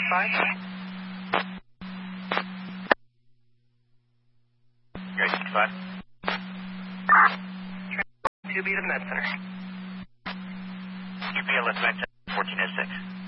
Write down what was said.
Area 65. 2B to the med center. QPL, let's match 1406.